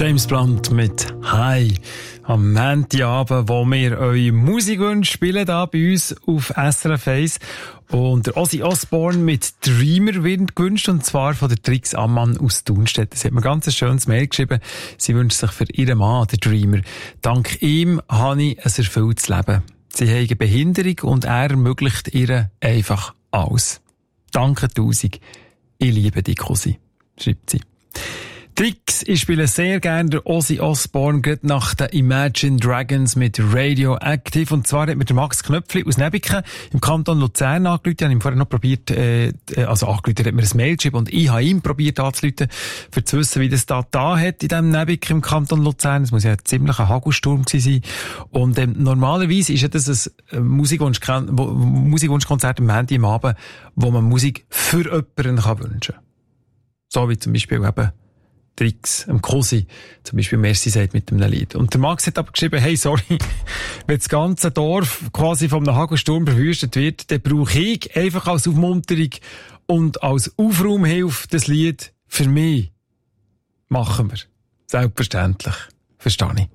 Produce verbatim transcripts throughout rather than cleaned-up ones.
James Blunt mit «Hi» am Montagabend, wo wir eure Musikwünsche spielen, hier bei uns auf S R F eins. Und der Ozzy Osbourne mit «Dreamer» wird gewünscht, und zwar von der Trix Ammann aus Thunstedt. Sie hat mir ganz ein schönes Mail geschrieben. Sie wünscht sich für ihren Mann, den Dreamer. Dank ihm habe ich ein erfülltes Leben. Sie haben eine Behinderung und er ermöglicht ihr einfach alles. Danke tausend. Ich liebe dich, Cosi, schreibt sie. Tricks, ich spiele sehr gerne der Ozzy Osbourne gerade nach den Imagine Dragons mit Radioactive. Und zwar hat mir der Max Knöpfli aus Nebiken im Kanton Luzern angerufen. Ich habe ihm vorher noch probiert, äh, also angerufen, er hat mir ein Mail geschrieben und ich habe ihm probiert anzurufen, für zu wissen, wie das da da hat in diesem Nebiken im Kanton Luzern. Das muss ja ein ziemlicher Hagelsturm gewesen sein. Und ähm, normalerweise ist ja das ein Musikwunsch- Musikwunschkonzert am Handy am Abend, wo man Musik für jemanden kann wünschen kann. So wie zum Beispiel eben Tricks, am Cosi, zum Beispiel Merci sagt mit einem Lied. Und der Max hat aber geschrieben, hey, sorry, wenn das ganze Dorf quasi vom Hagelsturm verwüstet wird, dann brauche ich einfach als Aufmunterung und als Aufraumhilfe das Lied für mich. Machen wir. Selbstverständlich. Verstehe ich.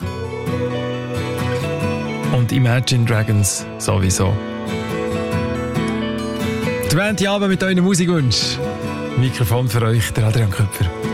Und Imagine Dragons sowieso. Der Montagabend mit euren Musikwünschen. Mikrofon für euch, der Adrian Köpfer.